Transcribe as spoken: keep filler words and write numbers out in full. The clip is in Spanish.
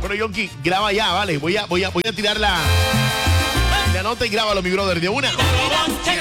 Bueno, Yonki, graba ya, vale. Voy a, voy a, voy a tirar la, la nota y grábalo, mi brother, de una.